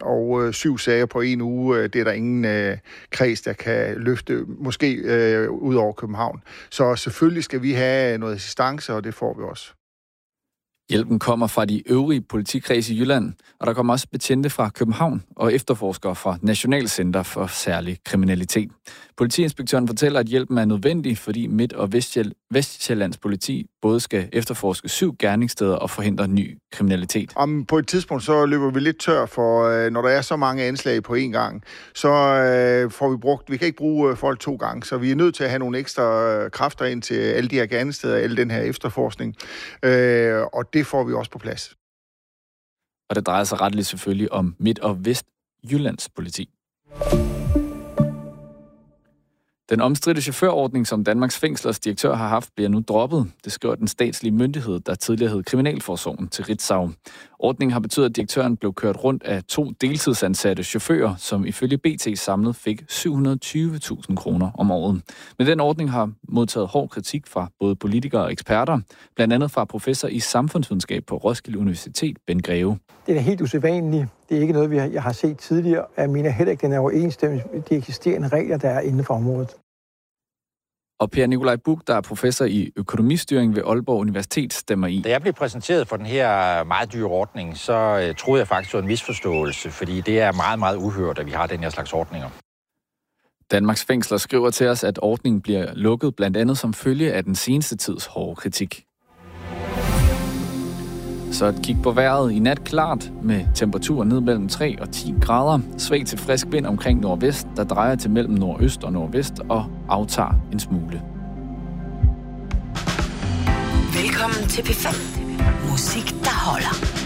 og 7 sager på en uge, det er der ingen kreds, der kan løfte, måske ud over København. Så selvfølgelig skal vi have noget assistance, og det får vi også. Hjælpen kommer fra de øvrige politikredse i Jylland, og der kommer også betjente fra København og efterforskere fra Nationalcenter for Særlig Kriminalitet. Politiinspektøren fortæller, at hjælpen er nødvendig, fordi Midt- og Vestsjællands politi både skal efterforske 7 gerningssteder og forhindre ny kriminalitet. På et tidspunkt så løber vi lidt tør, for når der er så mange anslag på én gang, så får vi brugt, vi kan ikke bruge folk 2 gange, så vi er nødt til at have nogle ekstra kræfter ind til alle de her gerningssteder, alle den her efterforskning, og det får vi også på plads. Og det drejer sig retligt selvfølgelig om Midt- og Vestjyllands politi. Den omstridte chaufførordning, som Danmarks Fængslers direktør har haft, bliver nu droppet. Det skriver den statslige myndighed, der tidligere hed Kriminalforsorgen, til Ritzau. Ordningen har betydet, at direktøren blev kørt rundt af 2 deltidsansatte chauffører, som ifølge BT samlet fik 720.000 kroner om året. Men den ordning har modtaget hård kritik fra både politikere og eksperter, blandt andet fra professor i samfundsvidenskab på Roskilde Universitet, Ben Greve. Det er helt usædvanligt. Det er ikke noget, jeg har set tidligere. Jeg mener heller ikke, den er overensstemmelse med de eksisterende regler, der er inden for området. Og Per Nikolaj Buch, der er professor i økonomistyring ved Aalborg Universitet, stemmer i. Da jeg blev præsenteret for den her meget dyre ordning, så troede jeg faktisk, det var en misforståelse, fordi det er meget, meget uhørt, at vi har den her slags ordninger. Danmarks Fængsler skriver til os, at ordningen bliver lukket blandt andet som følge af den seneste tids hårde kritik. Så et kig på vejret. I nat klart med temperaturer ned mellem 3 og 10 grader. Svag til frisk vind omkring nordvest, der drejer til mellem nordøst og nordvest og aftager en smule. Velkommen til P5. Musik, der holder.